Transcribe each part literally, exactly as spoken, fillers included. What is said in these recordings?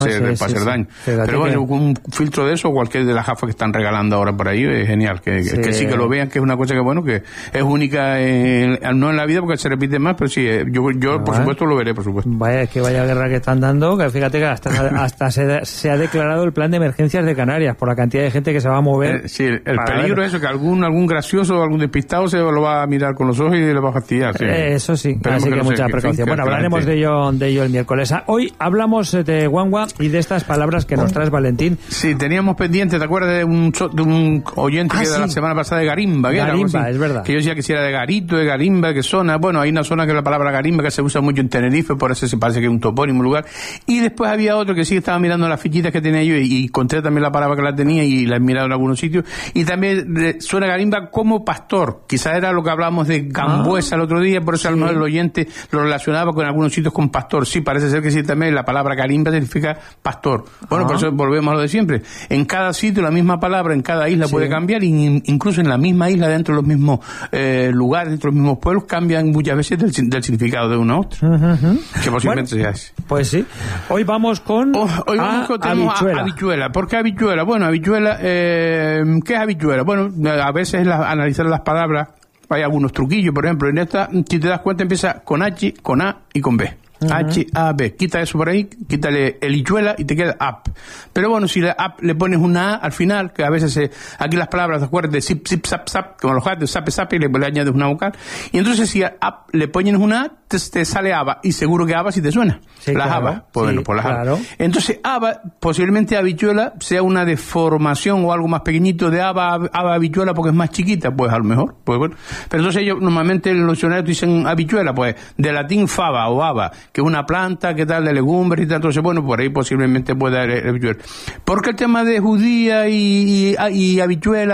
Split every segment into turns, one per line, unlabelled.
hacer,
sí,
para
sí,
hacer
sí.
daño.
Fíjate
Pero bueno,
que...
un filtro de eso, o cualquier de las gafas que están regalando ahora por ahí, es genial. Que sí. que sí que lo vean, que es una cosa que bueno, que es única, en, no en la vida porque se repite más, pero sí, yo, yo
no,
por
¿eh?
supuesto lo veré, por supuesto.
Vaya, es que vaya guerra que están dando, que fíjate que hasta, hasta se, se ha declarado el plan de emergencias de Canarias por la cantidad de gente que se va a mover.
Eh, sí, el, el peligro es eso, que algún algún gracioso, algún despistado se lo va a mirar con los ojos y le va a fastidiar. Sí.
Eh, eso sí,
Esperemos
así que,
que no
mucha
sé,
precaución.
que,
Bueno,
que
hablaremos
gente...
de ello, de ello el miércoles. Hoy hablamos de guangua y de estas palabras que nos traes, Valentín.
Sí, teníamos pendiente, ¿te acuerdas de un, de un oyente ah, que sí. de la semana pasada de garimba? Que
garimba,
era,
es verdad.
Que yo decía que si era de garito, de garimba, que zona. Bueno, hay una zona que la palabra garimba que se usa mucho en Tenerife, por eso se parece que es un topónimo lugar. Y después había otro que sí estaba mirando las fichitas que tenía yo y, y encontré también la palabra que la tenía y la he mirado en algunos sitios. Y también eh, suena garimba como pastor. Quizás era lo que hablábamos de Gambuesa ah, el otro día, por eso sí. a lo mejor el oyente lo relacionaba con algunos sitios con pastor. Sí, parece ser que sí también la palabra garimba significa pastor. Bueno, ah. por eso volvemos a lo de siempre. En cada sitio la misma palabra, en cada isla sí. puede cambiar, y incluso en la misma isla, dentro de los mismos eh, lugares, dentro de los mismos pueblos, cambian muchas veces del, del significado de uno a otro. Uh-huh. Que posiblemente
bueno,
sea así.
Pues sí. Hoy vamos con
oh, hoy vamos con, habichuela. A, habichuela. ¿Por qué habichuela? Bueno, habichuela, eh, ¿qué es habichuela? Bueno, a veces la, analizar las palabras, hay algunos truquillos, por ejemplo, en esta, si te das cuenta, empieza con H, con A y con B. Uh-huh. H, A, B. Quita eso por ahí, quítale el hichuela y te queda ap. Pero bueno, si la ap le pones una A al final, que a veces se, aquí las palabras, ¿te acuerdas? De zip, zip, zap, zap, como los gatos, sape, sape, y le, le añades una vocal. Y entonces si a ap le pones una A, te, te sale aba. Y seguro que aba si te suena.
Sí,
las
claro.
habas, pues
sí,
bueno, por las
claro.
habas. Entonces aba, posiblemente habichuela, sea una deformación o algo más pequeñito de aba, aba habichuela porque es más chiquita, pues a lo mejor. Pues bueno. Pero entonces ellos normalmente en los diccionarios dicen habichuela, pues de latín fava o haba, que es una planta, que tal, de legumbres y tal. Entonces, bueno, por ahí posiblemente pueda haber habichuela. Porque el tema de judía y, y, y habichuela,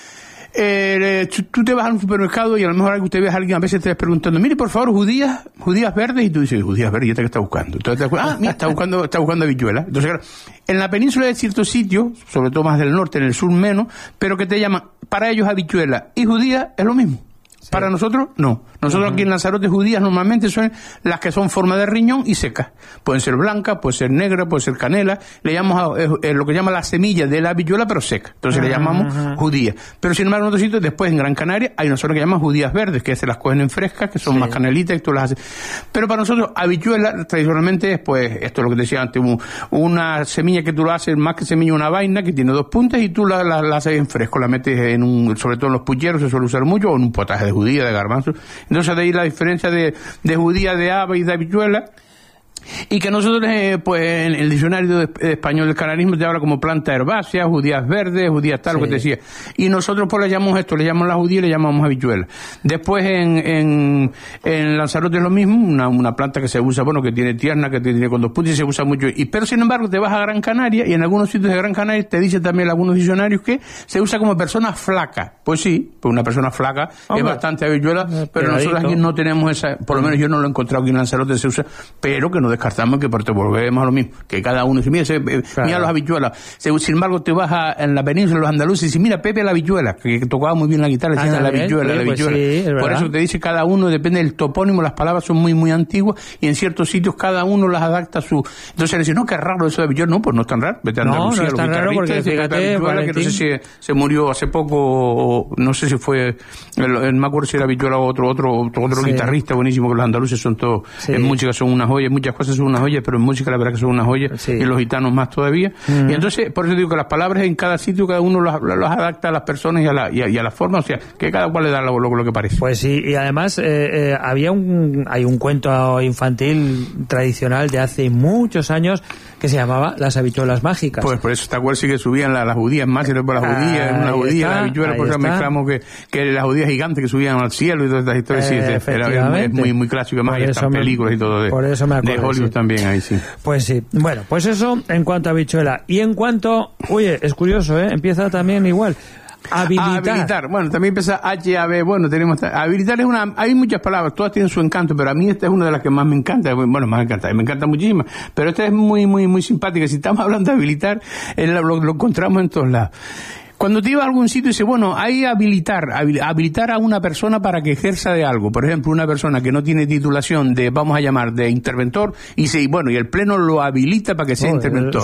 eh, tú te vas a un supermercado y a lo mejor usted ve a alguien, a veces te vas preguntando, mire, por favor, judías, judías verdes, y tú dices, judías verdes, ¿y esta qué está buscando? Entonces te das cuenta, ah, mira, está buscando, está buscando habichuela. Entonces, claro, en la península hay ciertos sitios, sobre todo más del norte, en el sur menos, pero que te llaman, para ellos habichuela y judía es lo mismo. Sí. Para nosotros, no. Nosotros uh-huh. aquí en Lanzarote, judías normalmente son las que son forma de riñón y secas. Pueden ser blancas, pueden ser negras, pueden ser canela. Le llamamos a, eh, eh, lo que llama la semilla de la habichuela, pero seca. Entonces uh-huh. le llamamos judías. Pero sin embargo, en otros sitios, después en Gran Canaria, hay una zona que llaman judías verdes, que se las cogen en frescas, que son sí. más canelitas y tú las haces. Pero para nosotros, habichuela, tradicionalmente, es pues, esto es lo que te decía antes, un, una semilla que tú lo haces, más que semilla, una vaina que tiene dos puntas y tú la, la, la haces en fresco, la metes en un, sobre todo en los pucheros, se suele usar mucho, o en un potaje de judía, de garbanzo. Entonces de ahí la diferencia de, de judía, de haba y de habichuela, y que nosotros, eh, pues, en el diccionario de, de español del canarismo te habla como planta herbácea, judías verdes, judías tal, sí. lo que te decía. Y nosotros pues le llamamos esto, le llamamos la judía y le llamamos habichuela. Después en, en, en Lanzarote es lo mismo, una, una planta que se usa, bueno, que tiene tierna, que tiene con dos puntas y se usa mucho. Y, pero sin embargo te vas a Gran Canaria y en algunos sitios de Gran Canaria te dicen también algunos diccionarios que se usa como persona flaca. Pues sí, pues una persona flaca Hombre. es bastante habichuela, eh, pero nosotros aquí no tenemos esa, por lo menos yo no lo he encontrado aquí en Lanzarote, se usa, pero que no descartamos que por te volvemos a lo mismo, que cada uno dice, mira, se, claro. mira los habichuelas. Sin embargo, te vas a, en la península, los andaluces, y dices, mira, Pepe la habichuela, que, que tocaba muy bien la guitarra, decían ah, la habichuela, sí, la habichuela. Pues sí, por eso te dice cada uno, depende del topónimo, las palabras son muy, muy antiguas, y en ciertos sitios cada uno las adapta a su... Entonces le dice, no, qué raro eso de habichuela. No, pues no es tan raro. Vete a Andalucía,
no, no es tan raro porque, fíjate,
habichuela, que no sé si se murió hace poco, o no sé si fue, el, el, me acuerdo si era habichuela o otro, otro, otro, otro sí. guitarrista buenísimo, que los andaluces son todos, sí. en música son unas joyas, muchas cosas son unas joyas, pero en música la verdad que son una joya, sí. y los gitanos más todavía. Uh-huh. Y entonces, por eso digo que las palabras en cada sitio, cada uno las, las adapta a las personas y a la, y a, y a la forma, o sea, que cada cual le da lo, lo, lo que parece.
Pues sí, y además eh, eh, había un, hay un cuento infantil tradicional de hace muchos años que se llamaba Las habichuelas mágicas.
Pues por eso, ¿te acuerdas? Sí que subían las, las judías más, y después las judías, una judía, la habichuela, por eso mezclamos que, que las judías gigantes que subían al cielo y todas estas historias,
eh,
sí, era, era muy, muy clásico, además, y estas películas y todo de,
por eso me acuerdo,
de Hollywood
sí.
también, ahí sí.
Pues sí, bueno, pues eso en cuanto a habichuela. Y en cuanto, oye, es curioso, ¿eh? Empieza también igual. Habilitar.
Habilitar. Bueno, también empieza H A B. Bueno, tenemos... Habilitar es una... Hay muchas palabras, todas tienen su encanto, pero a mí esta es una de las que más me encanta. Bueno, más me encanta, me encanta muchísimo. Pero esta es muy, muy, muy simpática. Si estamos hablando de habilitar, lo, lo encontramos en todos lados. Cuando te iba a algún sitio, dice, bueno, hay habilitar, habilitar a una persona para que ejerza de algo. Por ejemplo, una persona que no tiene titulación de, vamos a llamar, de interventor, y dice, bueno, y el Pleno lo habilita para que sea oh, interventor.